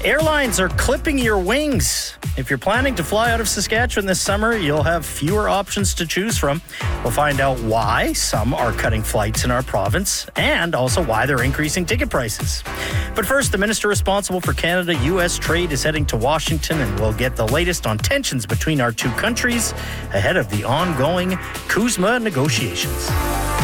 Airlines are clipping your wings. If you're planning to fly out of Saskatchewan this summer, you'll have fewer options to choose from. We'll find out why some are cutting flights in our province and also why they're increasing ticket prices. But first, the minister responsible for Canada-U.S. trade is heading to Washington, and we'll get the latest on tensions between our two countries ahead of the ongoing CUSMA negotiations.